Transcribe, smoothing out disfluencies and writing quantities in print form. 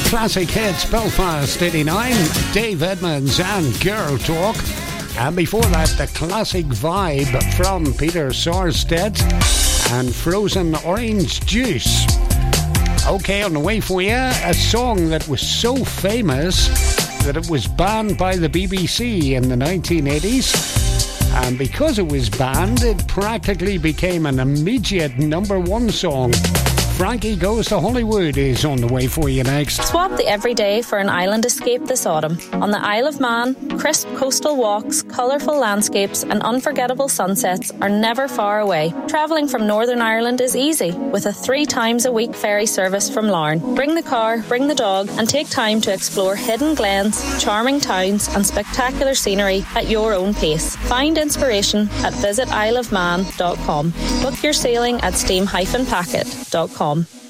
Classic Hits, Belfast 89, Dave Edmonds and Girl Talk. And before that, the classic Vibe from Peter Sarstedt and Frozen Orange Juice. Okay, on the way for you, a song that was so famous that it was banned by the BBC in the 1980s. And because it was banned, it practically became an immediate #1 song. Frankie Goes to Hollywood is on the way for you next. Swap the everyday for an island escape this autumn. On the Isle of Man, crisp coastal walks, colourful landscapes and unforgettable sunsets are never far away. Travelling from Northern Ireland is easy with a 3 times a week ferry service from Larne. Bring the car, bring the dog and take time to explore hidden glens, charming towns and spectacular scenery at your own pace. Find inspiration at visitisleofman.com. Book your sailing at steam-packet.com.